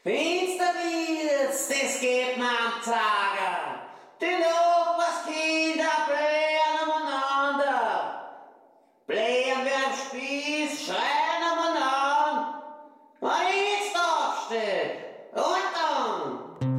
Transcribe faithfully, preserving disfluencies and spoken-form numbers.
Finsterhvides, det skæbner om takker. Det lå på ski